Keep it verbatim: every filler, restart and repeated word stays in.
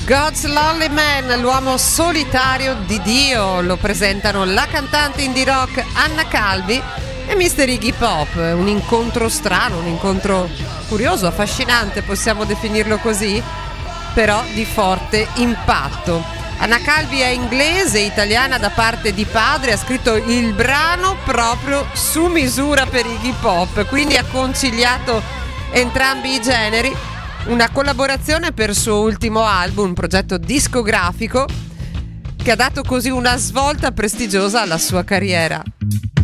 God's Lonely Man, l'uomo solitario di Dio, lo presentano la cantante indie rock Anna Calvi e mister Iggy Pop. Un incontro strano, un incontro curioso, affascinante, possiamo definirlo così, però di forte impatto. Anna Calvi è inglese, italiana da parte di padre, ha scritto il brano proprio su misura per Iggy Pop, quindi ha conciliato entrambi i generi. Una collaborazione per il suo ultimo album, un progetto discografico che ha dato così una svolta prestigiosa alla sua carriera.